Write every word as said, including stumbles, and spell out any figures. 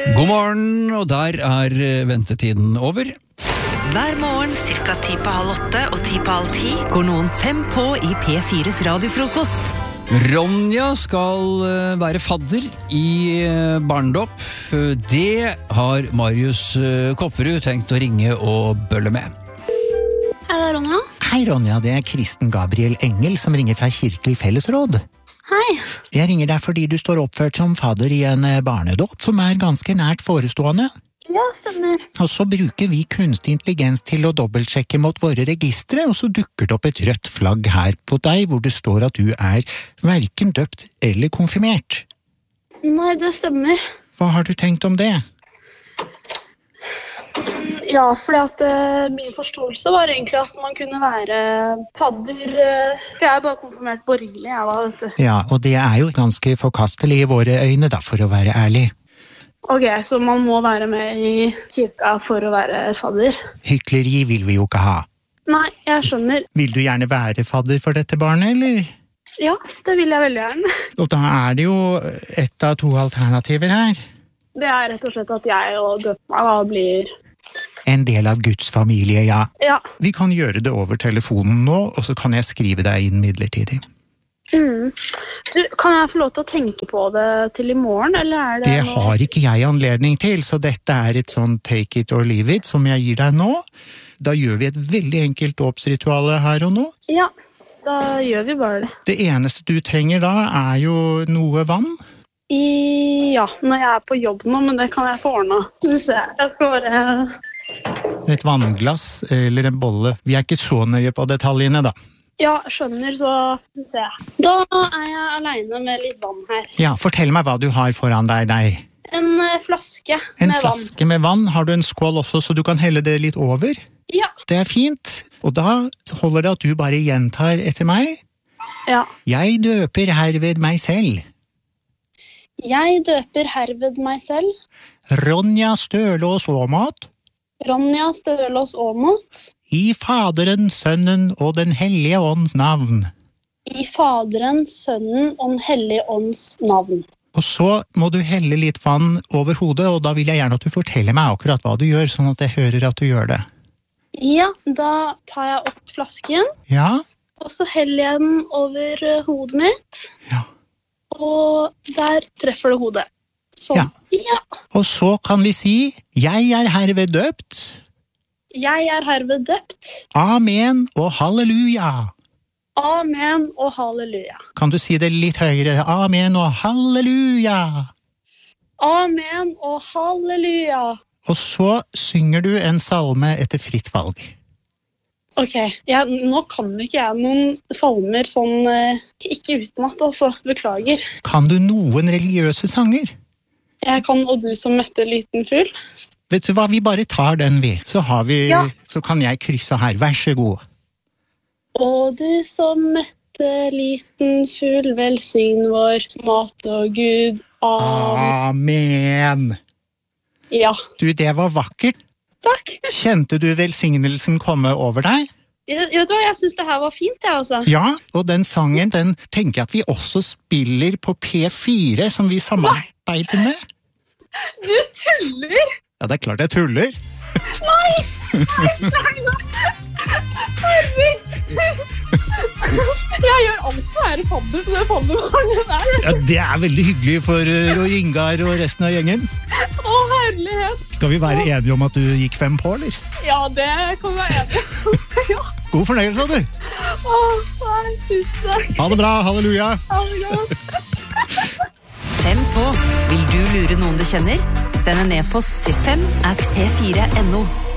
God morgen, og der er ventetiden over. Hver morgen, cirka ti på halv åtte og ti på halv ti, går noen fem på i P fires radiofrokost. Ronja skal være fadder i barndåp. Det har Marius Kopperud tenkt å ringe og bølle med. Hei, det er Ronja. Hei Ronja, det er Kristen Gabriel Engel som ringer fra Kirkelig Fellesråd. Hei. Jeg ringer deg fordi du står oppført som fadder i en barnedåp som er ganske nært forestående. Ja, stemmer. Og så bruker vi kunstig intelligens til å dobbeltsjekke mot våre registre, og så dukker det opp et rødt flagg her på deg hvor det står at du er hverken døpt eller konfirmert. Nei, det stemmer. Hva har du tenkt om det? Ja, fordi at uh, min forståelse var egentlig at man kunne være fadder. Uh, for jeg er bare konfirmert borgerlig, jeg da, vet du. Ja, og det er jo ganske forkastelig i våre øyne da, for å være ærlig. Ok, så man må være med i kirka for å være fadder? Hykleri vil vi jo ikke ha. Nei, jeg skjønner. Vil du gjerne være fadder for dette barnet, eller? Ja, det vil jeg veldig gjerne. Og da er det jo ett av to alternativer her. Det er rett og slett at jeg og døper meg da blir... En del av Guds familie, ja. Ja. Vi kan gjøre det over telefonen nå, og så kan jeg skrive deg inn midlertidig. Mm. Du, kan jeg få lov til å tenke på det til i morgen, eller er det... Det har ikke jeg anledning til, så dette er et sånn take it or leave it som jeg gir deg nå. Da gjør vi et veldig enkelt dåpsrituale her og nå. Ja, da gjør vi bare det. Det eneste du trenger da er jo noe vann. I, ja, når jeg er på jobb nå, men det kan jeg få ordnet. Du ser, jeg skal bare... Et vannglass eller en bolle. Vi er ikke så nøye på detaljene da. Ja, skjønner, så ser jeg. Da er jeg alene med litt vann her. Ja, fortell meg hva du har foran deg der. En uh, flaske en med vann. En flaske med vann. Har du en skål også, så du kan helle det litt over? Ja. Det er fint. Og da holder det at du bare gjentar etter meg. Ja. Jeg døper herved meg selv. Jeg døper herved meg selv. Ronja Stølås Aamodt. Ronja Stølås Aamodt. I Faderen, Sønnen og den Hellige Ånds navn. I Faderen, Sønnen og den Hellige Ånds navn. Og så må du helle litt vann over hodet, og da vil jeg gjerne at du forteller meg akkurat hva du gjør, sånn at jeg hører at du gjør det. Ja, da tar jeg opp flasken. Ja. Og så heller jeg den over hodet mitt. Ja. Og der treffer det hodet. Sånn. Ja. Ja. Og så kan vi si, jeg er herved døpt. Jeg er herved døpt. Amen og halleluja. Amen og halleluja. Kan du si det litt høyere? Amen og halleluja. Amen og halleluja. Og så synger du en salme etter fritt valg. Ok, jeg, nå kan ikke jeg noen salmer sånn, eh, ikke utenat, altså, beklager. Kan du noen religiøse sanger? Jeg kan Og du som møtte liten fugl. Vet du hva, vi bare tar den vi. Så, har vi, ja. Så kan jeg krysse her. Vær så god. Og du som møtte liten fugl, velsign vår mat og Gud. Amen. Amen. Ja. Du, det var vakkert. Takk. Kjente du velsignelsen komme over deg? Jeg, jeg, vet hva, jeg synes det her var fint, jeg altså. Ja, og den sangen, den tenker jeg at vi også spiller på P fire, som vi samarbeider med. Du tuller! Ja, det er klart jeg tuller. Nei! Nei, nei, nei. Herregud. Jeg gjør alt for å være fadder for det fadderbarnet der. Ja, det er veldig hyggelig for Roy Ingar og resten av gjengen. Å, herlighet. Skal vi være enige om at du gikk fem på, eller? Ja, det kan vi være enige om. Ja. God fornøyelse, du. Å, nei, tusen takk. Ha det bra, halleluja. Ha det godt. Fem på. Vil du lure noen du kjenner? Send en e-post til fem at p fire punktum no.